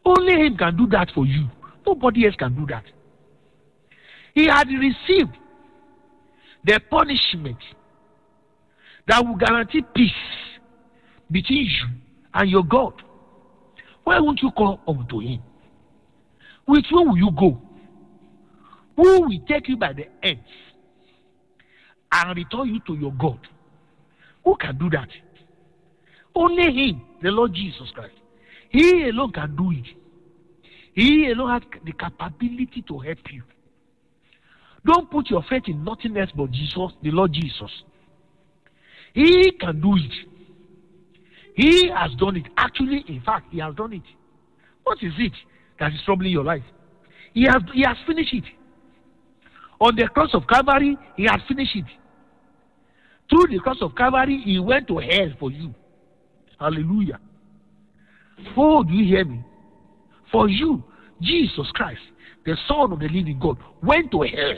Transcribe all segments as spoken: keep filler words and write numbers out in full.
Only him can do that for you. Nobody else can do that. He had received the punishment that will guarantee peace between you and your God. Why won't you call unto him? With whom will you go? Who will take you by the hands and return you to your God? Who can do that? Only him, the Lord Jesus Christ. He alone can do it. He alone has the capability to help you. Don't put your faith in nothing else but Jesus, the Lord Jesus. He can do it. He has done it. Actually, in fact, he has done it. What is it that is troubling your life? He has, he has finished it. On the cross of Calvary, he has finished it. Through the cross of Calvary, he went to hell for you. Hallelujah. Oh, do you hear me? For you, Jesus Christ, the Son of the living God, went to hell.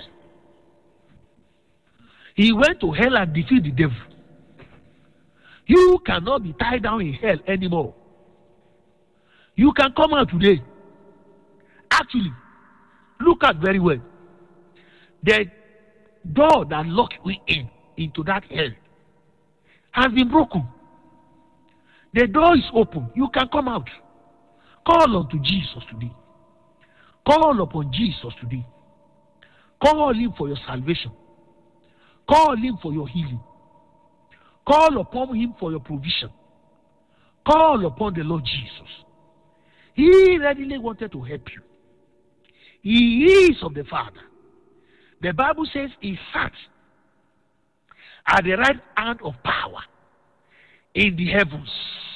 He went to hell and defeated the devil. You cannot be tied down in hell anymore. You can come out today. Actually, look at very well. The door that locked you in into that hell has been broken. The door is open. You can come out. Call unto Jesus today. Call upon Jesus today. Call him for your salvation. Call him for your healing. Call upon him for your provision. Call upon the Lord Jesus. He readily wanted to help you. He is of the Father. The Bible says he sat at the right hand of power in the heavens.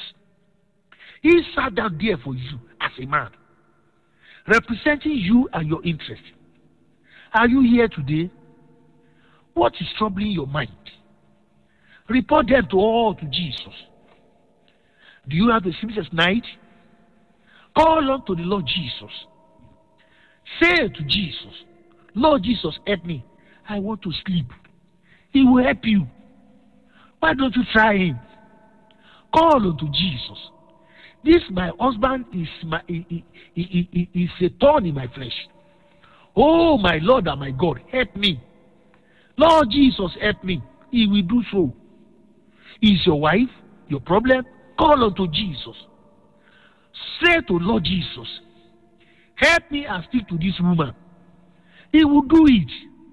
He sat down there for you as a man, representing you and your interest. Are you here today? What is troubling your mind? Report them to all to Jesus. Do you have a sleepless night? Call on to the Lord Jesus. Say to Jesus, Lord Jesus, help me. I want to sleep. He will help you. Why don't you try him? Call on to Jesus. This my husband is my he, he, he, he, is a thorn in my flesh. Oh my Lord and my God, help me. Lord Jesus, help me. He will do so. Is your wife your problem? Call on to Jesus. Say to Lord Jesus, help me and speak to this woman. He will do it.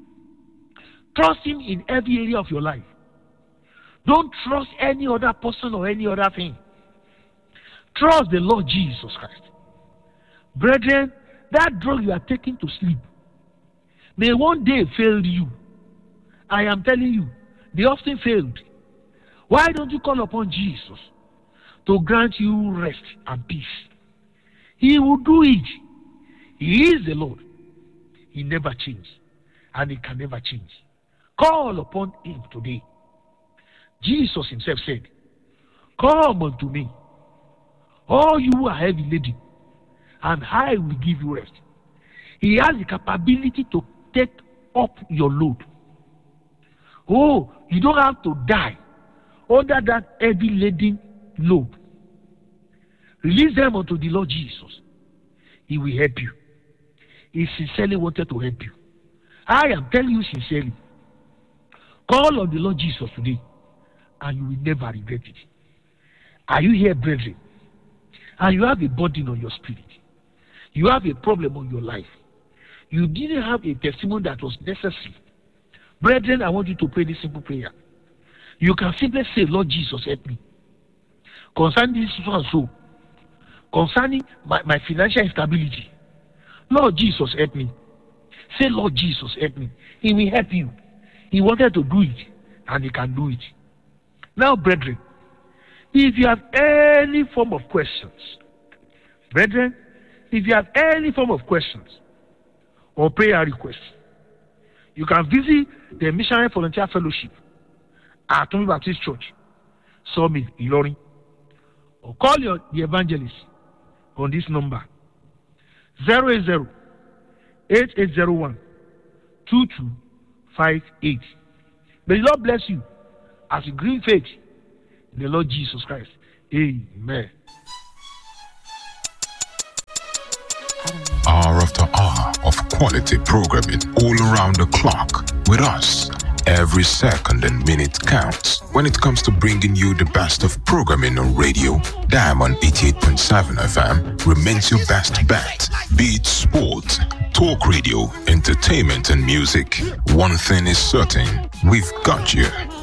Trust him in every area of your life. Don't trust any other person or any other thing. Trust the Lord Jesus Christ. Brethren, that drug you are taking to sleep may one day fail you. I am telling you, they often failed. Why don't you call upon Jesus to grant you rest and peace? He will do it. He is the Lord. He never changes, and he can never change. Call upon him today. Jesus himself said, come unto me, all you who are heavy laden, and I will give you rest. He has the capability to take up your load. Oh, you don't have to die under that heavy laden load. Release them unto the Lord Jesus. He will help you. He sincerely wanted to help you. I am telling you sincerely. Call on the Lord Jesus today, and you will never regret it. Are you here, brethren? And you have a burden on your spirit. You have a problem on your life. You didn't have a testimony that was necessary. Brethren, I want you to pray this simple prayer. You can simply say, Lord Jesus, help me. Concerning this so and so. Concerning my, my financial instability. Lord Jesus, help me. Say, Lord Jesus, help me. He will help you. He wanted to do it, and he can do it. Now, brethren, if you have any form of questions, brethren, if you have any form of questions or prayer requests, you can visit the Missionary Volunteer Fellowship at Atomi Baptist Church, Summit, Ilorin, or call your, the evangelist on this number, zero eight zero, eight eight zero one, two two five eight. May the Lord bless you as you great faith in the Lord Jesus Christ. Amen. quality programming all around the clock. With us, every second and minute counts. When it comes to bringing you the best of programming on radio, Diamond eighty-eight point seven F M remains your best bet. Be it sport, talk radio, entertainment and music. One thing is certain, we've got you.